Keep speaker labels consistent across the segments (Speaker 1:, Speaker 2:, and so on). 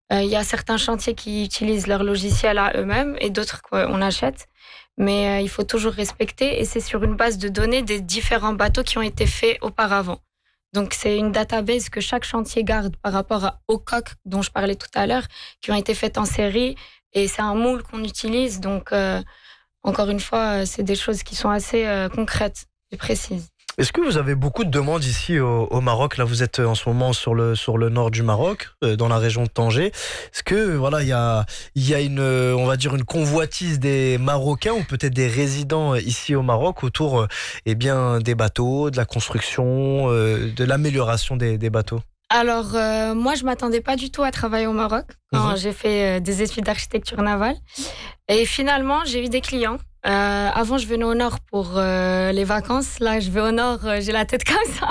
Speaker 1: Il y a certains chantiers qui utilisent leur logiciel à eux-mêmes et d'autres qu'on achète. Mais il faut toujours respecter et c'est sur une base de données des différents bateaux qui ont été faits auparavant. Donc, c'est une database que chaque chantier garde par rapport aux coques dont je parlais tout à l'heure, qui ont été faites en série. Et c'est un moule qu'on utilise. Donc, encore une fois, c'est des choses qui sont assez concrètes et précises.
Speaker 2: Est-ce que vous avez beaucoup de demandes ici au Maroc? Là, vous êtes en ce moment sur le nord du Maroc, dans la région de Tanger. Est-ce que voilà, il y a une, on va dire une convoitise des Marocains ou peut-être des résidents ici au Maroc autour, eh bien, des bateaux, de la construction, de l'amélioration des bateaux?
Speaker 1: Alors, moi, je m'attendais pas du tout à travailler au Maroc quand j'ai fait des études d'architecture navale. Et finalement, j'ai eu des clients. Avant, je venais au nord pour les vacances. Là, je vais au nord, j'ai la tête comme ça.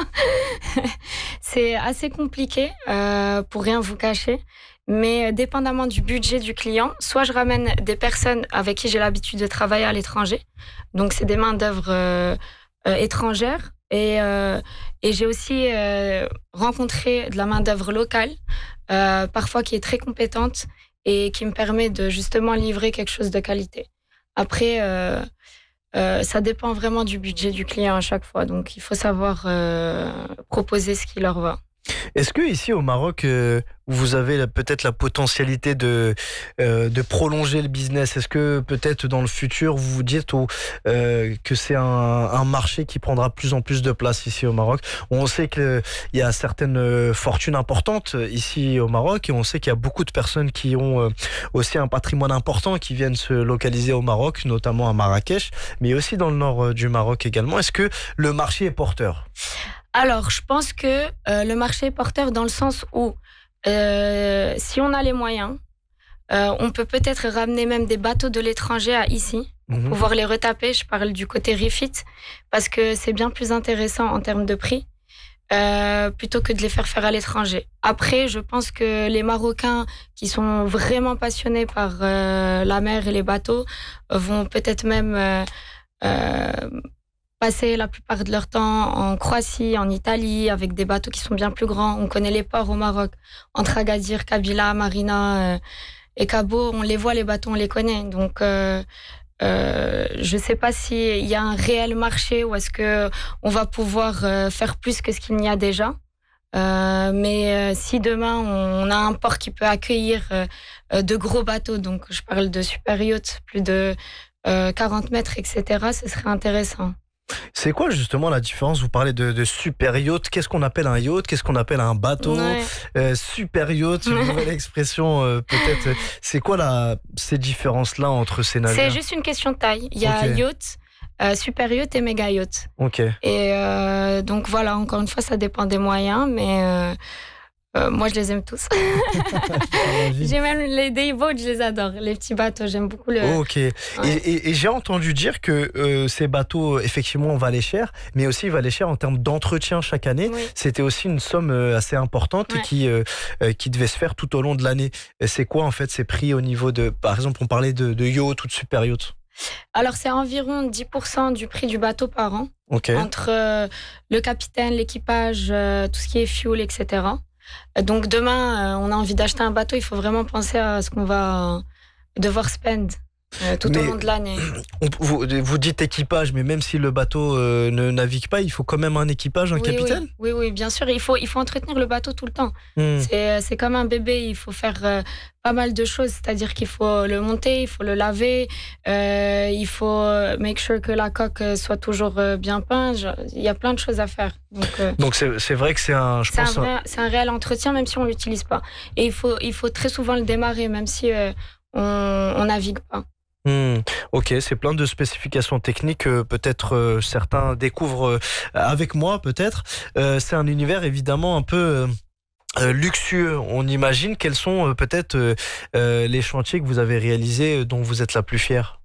Speaker 1: C'est assez compliqué, pour rien vous cacher. Mais dépendamment du budget du client, soit je ramène des personnes avec qui j'ai l'habitude de travailler à l'étranger. Donc, c'est des main-d'œuvre étrangères. Et j'ai aussi rencontré de la main-d'œuvre locale, parfois qui est très compétente et qui me permet de justement livrer quelque chose de qualité. Après, ça dépend vraiment du budget du client à chaque fois. Donc, il faut savoir proposer ce qui leur va.
Speaker 2: Est-ce que ici au Maroc, vous avez peut-être la potentialité de prolonger le business? Est-ce que peut-être dans le futur, vous vous dites que c'est un marché qui prendra de plus en plus de place ici au Maroc? On sait qu'il y a certaines fortunes importantes ici au Maroc et on sait qu'il y a beaucoup de personnes qui ont aussi un patrimoine important qui viennent se localiser au Maroc, notamment à Marrakech, mais aussi dans le nord du Maroc également. Est-ce que le marché est porteur?
Speaker 1: Alors, je pense que le marché est porteur dans le sens où si on a les moyens, on peut peut-être ramener même des bateaux de l'étranger à ici pour pouvoir les retaper. Je parle du côté refit parce que c'est bien plus intéressant en termes de prix plutôt que de les faire à l'étranger. Après, je pense que les Marocains qui sont vraiment passionnés par la mer et les bateaux vont peut-être même passer la plupart de leur temps en Croatie, en Italie, avec des bateaux qui sont bien plus grands. On connaît les ports au Maroc, entre Agadir, Kabila, Marina et Cabo. On les voit, les bateaux, on les connaît. Donc, je ne sais pas s'il y a un réel marché ou est-ce qu'on va pouvoir faire plus que ce qu'il y a déjà. Mais si demain, on a un port qui peut accueillir de gros bateaux, donc je parle de super yachts, plus de 40 mètres, etc., ce serait intéressant.
Speaker 2: C'est quoi justement la différence? Vous parlez de super yacht. Qu'est-ce qu'on appelle un yacht? Qu'est-ce qu'on appelle un bateau? Super yacht, une nouvelle expression peut-être. C'est quoi ces différences-là entre ces navires?
Speaker 1: C'est juste une question de taille. Il y a yacht, super yacht et méga yacht.
Speaker 2: Ok.
Speaker 1: Et donc voilà, encore une fois, ça dépend des moyens, mais moi je les aime tous. J'ai même les dayboats, je les adore. Les petits bateaux, j'aime beaucoup le.
Speaker 2: Ok. Ouais. Et j'ai entendu dire que ces bateaux, effectivement, valaient cher, mais aussi valaient cher en termes d'entretien chaque année. Oui. C'était aussi une somme assez importante qui devait se faire tout au long de l'année. C'est quoi en fait ces prix au niveau de, par exemple, on parlait de yacht ou de super yacht?
Speaker 1: Alors c'est environ 10% du prix du bateau par an.
Speaker 2: Okay.
Speaker 1: Entre le capitaine, l'équipage, tout ce qui est fuel, etc. Donc demain, on a envie d'acheter un bateau, il faut vraiment penser à ce qu'on va devoir spend tout au long de l'année.
Speaker 2: Vous dites équipage, mais même si le bateau ne navigue pas, il faut quand même un équipage, un capitaine?
Speaker 1: Oui, bien sûr. Il faut entretenir le bateau tout le temps. C'est comme un bébé, il faut faire pas mal de choses. C'est-à-dire qu'il faut le monter, il faut le laver, il faut make sure que la coque soit toujours bien peinte. Il y a plein de choses à faire.
Speaker 2: Donc c'est vrai que c'est
Speaker 1: un réel entretien, même si on l'utilise pas. Et il faut très souvent le démarrer, même si on navigue pas.
Speaker 2: Ok, c'est plein de spécifications techniques que peut-être certains découvrent avec moi, peut-être. C'est un univers évidemment un peu luxueux, on imagine. Quels sont peut-être les chantiers que vous avez réalisés dont vous êtes la plus fière?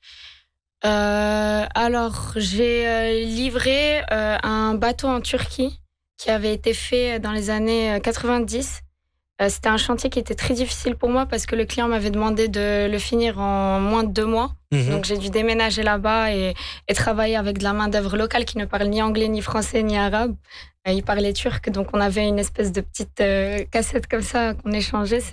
Speaker 1: Alors, j'ai livré un bateau en Turquie qui avait été fait dans les années 90. C'était un chantier qui était très difficile pour moi parce que le client m'avait demandé de le finir en moins de 2 mois. Donc j'ai dû déménager là-bas et travailler avec de la main-d'œuvre locale qui ne parle ni anglais, ni français, ni arabe. Il parlait turc, donc on avait une espèce de petite cassette comme ça qu'on échangeait.